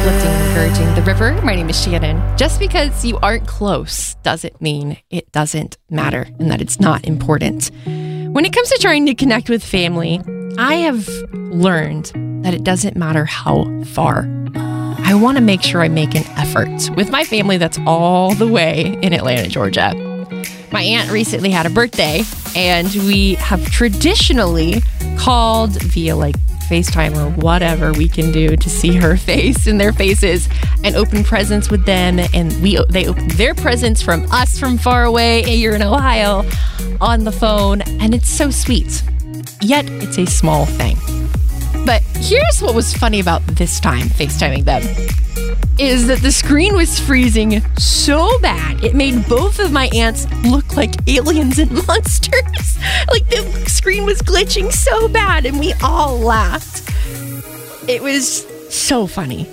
uplifting and encouraging the river. My name is Shannon. Just because you aren't close doesn't mean it doesn't matter and that it's not important. When it comes to trying to connect with family, I have learned that it doesn't matter how far. I want to make sure I make an effort with my family that's all the way in Atlanta, Georgia. My aunt recently had a birthday, and we have traditionally called via FaceTime or whatever we can do to see her face and their faces and open presents with them. And they open their presents from us from far away here in Ohio on the phone. And it's so sweet. Yet it's a small thing. But here's what was funny about this time FaceTiming them is that the screen was freezing so bad it made both of my aunts look like aliens and monsters. The screen was glitching so bad and we all laughed. It was so funny.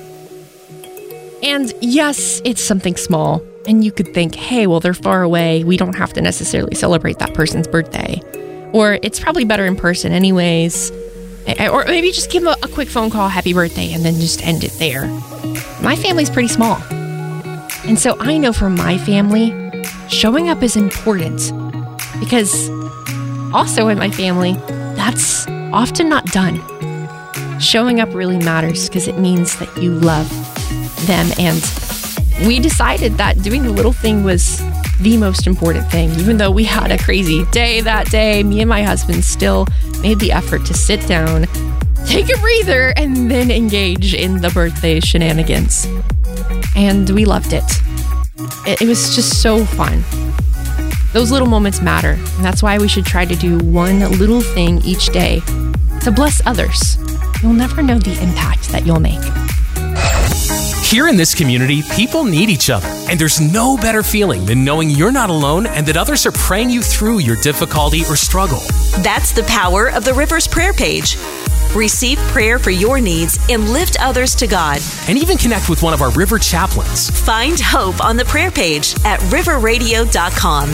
And yes, it's something small. And you could think, hey, well, they're far away. We don't have to necessarily celebrate that person's birthday. Or it's probably better in person anyways. Or maybe just give them a quick phone call, happy birthday, and then just end it there. My family's pretty small. And so I know for my family, showing up is important because also in my family, that's often not done. Showing up really matters because it means that you love them. And we decided that doing the little thing was the most important thing. Even though we had a crazy day that day, me and my husband still made the effort to sit down, take a breather, and then engage in the birthday shenanigans. And we loved it. It was just so fun. Those little moments matter, and that's why we should try to do one little thing each day to bless others. You'll never know the impact that you'll make. Here in this community, people need each other, and there's no better feeling than knowing you're not alone and that others are praying you through your difficulty or struggle. That's the power of the River's prayer page. Receive prayer for your needs and lift others to God. And even connect with one of our River chaplains. Find hope on the prayer page at riverradio.com.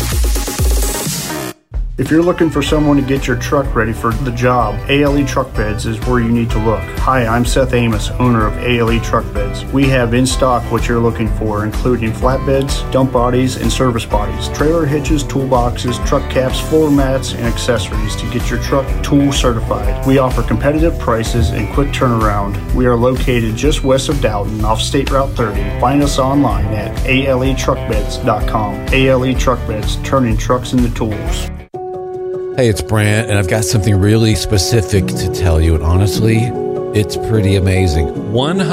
If you're looking for someone to get your truck ready for the job, ALE Truck Beds is where you need to look. Hi, I'm Seth Amos, owner of ALE Truck Beds. We have in stock what you're looking for, including flatbeds, dump bodies, and service bodies, trailer hitches, toolboxes, truck caps, floor mats, and accessories to get your truck tool certified. We offer competitive prices and quick turnaround. We are located just west of Dalton off State Route 30. Find us online at aletruckbeds.com. ALE Truck Beds, turning trucks into tools. Hey, it's Brant, and I've got something really specific to tell you, and honestly, it's pretty amazing.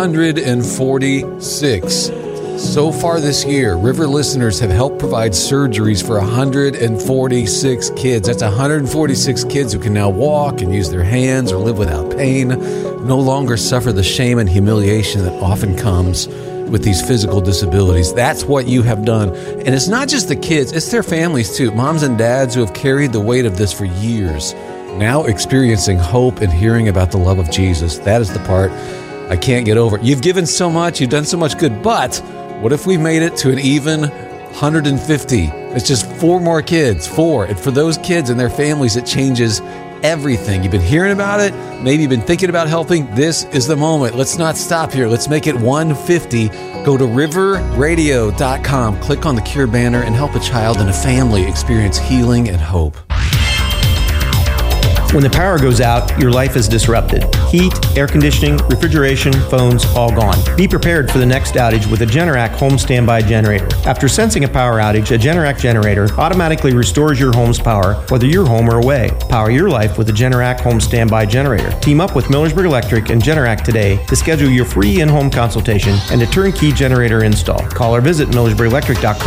146. So far this year, River listeners have helped provide surgeries for 146 kids. That's 146 kids who can now walk and use their hands or live without pain, no longer suffer the shame and humiliation that often comes with these physical disabilities. That's what you have done. And it's not just the kids, it's their families too. Moms and dads who have carried the weight of this for years, now experiencing hope and hearing about the love of Jesus. That is the part I can't get over. You've given so much, you've done so much good, but what if we made it to an even 150? It's just 4 more kids, 4. And for those kids and their families, it changes everything. You've been hearing about it. Maybe you've been thinking about helping. This is the moment. Let's not stop here. Let's make it 150. Go to riverradio.com, click on the Cure banner, and help a child and a family experience healing and hope. When the power goes out, your life is disrupted. Heat, air conditioning, refrigeration, phones, all gone. Be prepared for the next outage with a Generac home standby generator. After sensing a power outage, a Generac generator automatically restores your home's power, whether you're home or away. Power your life with a Generac home standby generator. Team up with Millersburg Electric and Generac today to schedule your free in-home consultation and a turnkey generator install. Call or visit millersburgelectric.com